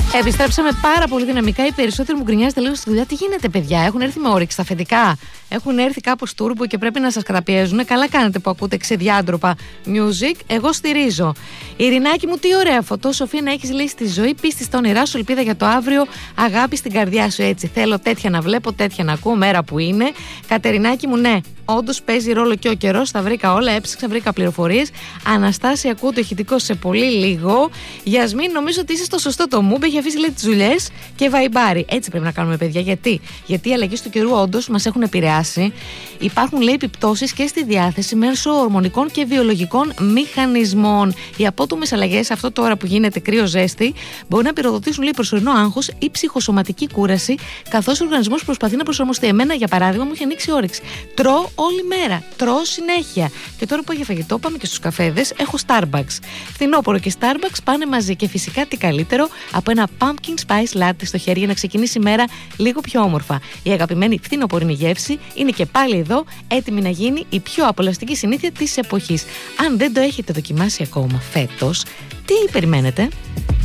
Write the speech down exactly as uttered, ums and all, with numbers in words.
Επιστρέψαμε πάρα πολύ δυναμικά. Οι περισσότεροι μου γκρινιάζετε λίγο στη δουλειά. Τι γίνεται, παιδιά, έχουν έρθει με όρεξη τα αφεντικά. Έχουν έρθει κάπως τούρμπο και πρέπει να σας καταπιέζουν. Καλά κάνετε που ακούτε ξεδιάντροπα music. Εγώ στηρίζω. Ειρηνάκη μου, τι ωραία φωτό. Σοφία, να έχεις λύσει τη ζωή, πίστη στα όνειρά σου, ελπίδα για το αύριο, αγάπη στην καρδιά σου. Έτσι. Θέλω τέτοια να βλέπω, τέτοια να ακούω, μέρα που είναι. Κατερινάκη μου, ναι, όντως παίζει ρόλο και ο καιρός. Τα βρήκα όλα, έψαξα, βρήκα πληροφορίες. Αναστάση, ακούω το ηχητικό σε πολύ λίγο. Γιασμίν, νομίζω ότι είσαι στο σωστό το μουμπ. Έχει αφήσει, λέει, τις δουλειές και βαϊμπάρει. Έτσι πρέπει να κάνουμε, παιδιά. Γιατί, Γιατί οι αλλαγές του καιρού όντως μας έχουν επηρεάσει. Υπάρχουν, λέει, επιπτώσεις και στη διάθεση μέσω ορμονικών και βιολογικών μηχανισμών. Οι απότομες αλλαγές, αυτό τώρα που γίνεται κρύο-ζέστη, μπορεί να πυροδοτήσουν, λέει, προσωρινό άγχος ή ψυχοσωματική κούραση, καθώς ο οργανισμός προσπαθεί να προσαρμοστεί. Εμένα, για παράδειγμα, μου είχε ανοίξει όρεξη. Τρώω όλη μέρα, τρώω συνέχεια. Και τώρα που για φαγητό πάμε και στους καφέδες, έχω Starbucks. Φθινόπωρο και Starbucks πάνε μαζί. Και φυσικά τι καλύτερο από ένα pumpkin spice latte στο χέρι για να ξεκινήσει η μέρα λίγο πιο όμορφα. Η αγαπημένη φθινοπορεινή γεύση είναι και πάλι εδώ, έτοιμη να γίνει η πιο απολαυστική συνήθεια της εποχής. Αν δεν το έχετε δοκιμάσει ακόμα φέτος, τι περιμένετε?